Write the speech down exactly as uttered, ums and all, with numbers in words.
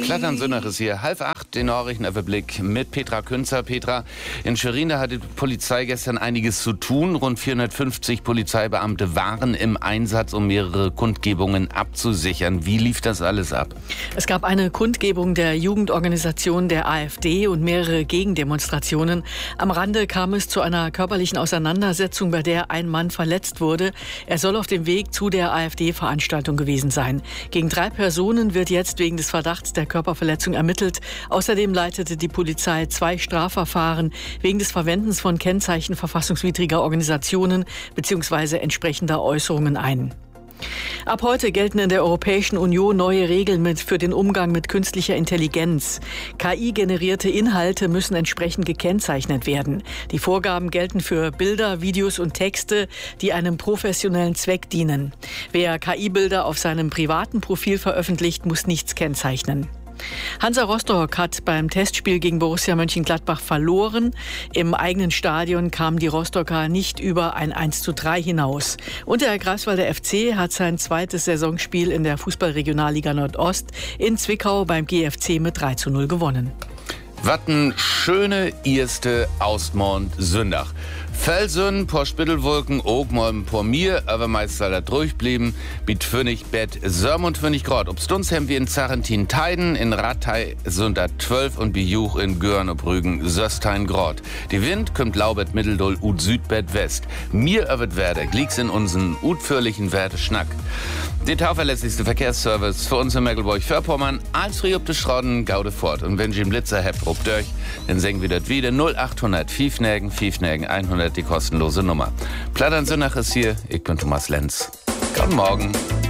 Plattern Sünnach ist hier. Halb acht, den Nachrichtenüberblick mit Petra Künzer. Petra, in Schwerin, da hatte die Polizei gestern einiges zu tun. Rund vierhundertfünfzig Polizeibeamte waren im Einsatz, um mehrere Kundgebungen abzusichern. Wie lief das alles ab? Es gab eine Kundgebung der Jugendorganisation der AfD und mehrere Gegendemonstrationen. Am Rande kam es zu einer körperlichen Auseinandersetzung, bei der ein Mann verletzt wurde. Er soll auf dem Weg zu der AfD-Veranstaltung gewesen sein. Gegen drei Personen wird jetzt wegen des Verdachts der Körperverletzung ermittelt. Außerdem leitete die Polizei zwei Strafverfahren wegen des Verwendens von Kennzeichen verfassungswidriger Organisationen bzw. entsprechender Äußerungen ein. Ab heute gelten in der Europäischen Union neue Regeln mit für den Umgang mit künstlicher Intelligenz. K I-generierte Inhalte müssen entsprechend gekennzeichnet werden. Die Vorgaben gelten für Bilder, Videos und Texte, die einem professionellen Zweck dienen. Wer K I-Bilder auf seinem privaten Profil veröffentlicht, muss nichts kennzeichnen. Hansa Rostock hat beim Testspiel gegen Borussia Mönchengladbach verloren. Im eigenen Stadion kamen die Rostocker nicht über ein eins zu drei hinaus. Und der Greifswalder F C hat sein zweites Saisonspiel in der Fußball-Regionalliga Nordost in Zwickau beim G F C mit drei zu null gewonnen. Watten schöne erste Ausmond Sündach. Felsen, por Spittelwolken, ook mal por mir, aber meist soll er durchblieben. Mit Pfennig, Bett, Sörm und Pfennig Grad. Ob Stunz haben wir in Zarentin Teiden, in Rattay sind da zwölf und Bijuch in Görn und Rügen, Söstein Grad. Die Wind kommt laubet Mitteldoll ut Südbett West. Mir övet Werde, glieks in unseren utführlichen Werte Schnack. Den tauverlässlichste Verkehrsservice für uns in Mecklenburg-Vorpommern, als früh ob de Schrotten, gaude fort. Und wenn ich im Blitzer habt, rupt euch, dann senken wir das wieder null achthundert Fiefnägen, Fiefnägen hundert, die kostenlose Nummer. Plattern Sünnach ist hier, ich bin Thomas Lenz. Guten Morgen.